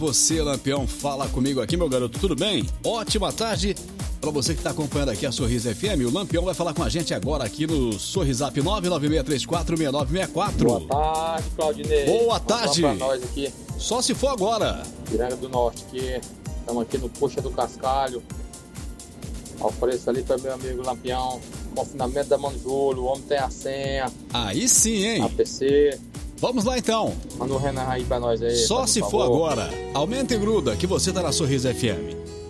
Você, Lampião, fala comigo aqui, meu garoto, tudo bem? Ótima tarde para você que está acompanhando aqui a Sorriso FM. O Lampião vai falar com a gente agora aqui no Sorrisap 996346964. Boa tarde, Claudinei. Boa tarde. Pra nós aqui. Só se for agora. Piranga do Norte aqui. Estamos aqui no Coxa do Cascalho. Ofereço ali para meu amigo Lampião. Confinamento da Manjolo. O homem tem a senha. Aí sim, hein? APC. Vamos lá então. Manda um Renan aí pra nós aí. Só se for agora. Aumenta e gruda que você tá na Sorriso FM.